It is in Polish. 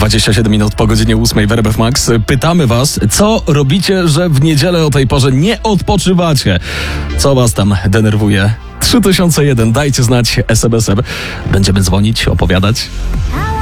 27 minut po godzinie 8 w RMF Max. Pytamy was, co robicie, że w niedzielę o tej porze nie odpoczywacie? Co was tam denerwuje? 3001, dajcie znać SMS-em. Będziemy dzwonić, opowiadać.